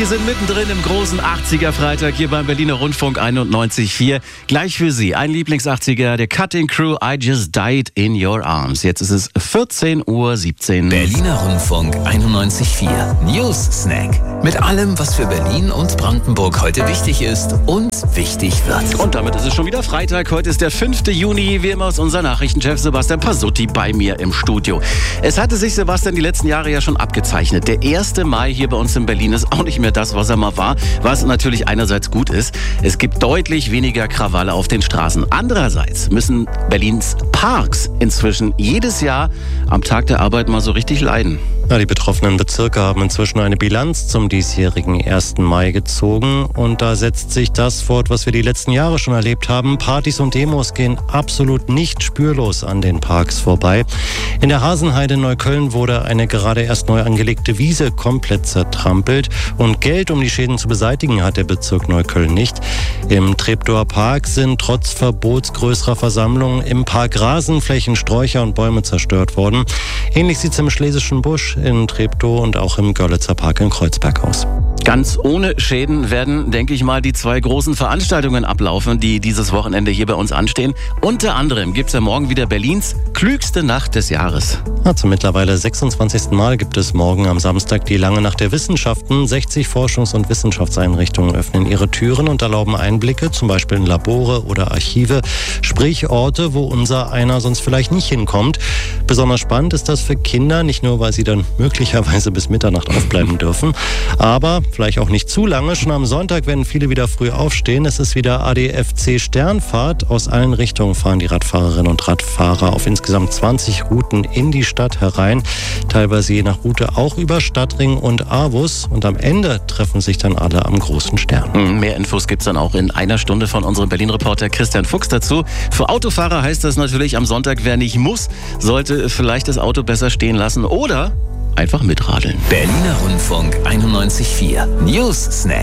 Wir sind mittendrin im großen 80er-Freitag hier beim Berliner Rundfunk 91.4. Gleich für Sie ein Lieblings-80er, der Cutting Crew, I Just Died in Your Arms. Jetzt ist es 14:17 Uhr. Berliner Rundfunk 91.4 News Snack. Mit allem, was für Berlin und Brandenburg heute wichtig ist und wichtig wird. Und damit ist es schon wieder Freitag. Heute ist der 5. Juni. Wie immer ist unser Nachrichtenchef Sebastian Pasutti bei mir im Studio. Es hatte sich, Sebastian, die letzten Jahre ja schon abgezeichnet. Der 1. Mai hier bei uns in Berlin ist auch nicht mehr das, was er mal war. Was natürlich einerseits gut ist. Es gibt deutlich weniger Krawalle auf den Straßen. Andererseits müssen Berlins Parks inzwischen jedes Jahr am Tag der Arbeit mal so richtig leiden. Ja, die betroffenen Bezirke haben inzwischen eine Bilanz zum diesjährigen 1. Mai gezogen. Und da setzt sich das fort, was wir die letzten Jahre schon erlebt haben. Partys und Demos gehen absolut nicht spurlos an den Parks vorbei. In der Hasenheide in Neukölln wurde eine gerade erst neu angelegte Wiese komplett zertrampelt. Und Geld, um die Schäden zu beseitigen, hat der Bezirk Neukölln nicht. Im Treptower Park sind trotz Verbots größerer Versammlungen im Park Rasenflächen, Sträucher und Bäume zerstört worden. Ähnlich sieht es im Schlesischen Busch in Treptow und auch im Görlitzer Park in Kreuzberg aus. Ganz ohne Schäden werden, denke ich mal, die 2 großen Veranstaltungen ablaufen, die dieses Wochenende hier bei uns anstehen. Unter anderem gibt es ja morgen wieder Berlins klügste Nacht des Jahres. Ja, zum mittlerweile 26. Mal gibt es morgen am Samstag die Lange Nacht der Wissenschaften. 60 Forschungs- und Wissenschaftseinrichtungen öffnen ihre Türen und erlauben Einblicke, zum Beispiel in Labore oder Archive, sprich Orte, wo unser einer sonst vielleicht nicht hinkommt. Besonders spannend ist das für Kinder, nicht nur, weil sie dann möglicherweise bis Mitternacht aufbleiben dürfen, aber vielleicht auch nicht zu lange. Schon am Sonntag werden viele wieder früh aufstehen. Es ist wieder ADFC Sternfahrt. Aus allen Richtungen fahren die Radfahrerinnen und Radfahrer auf insgesamt 20 Routen in die Stadt herein. Teilweise je nach Route auch über Stadtring und Avus. Und am Ende treffen sich dann alle am großen Stern. Mehr Infos gibt es dann auch in einer Stunde von unserem Berlin-Reporter Christian Fuchs dazu. Für Autofahrer heißt das natürlich am Sonntag, wer nicht muss, sollte vielleicht das Auto besser stehen lassen oder einfach mitradeln. Berliner Rundfunk 91.4 News Snack.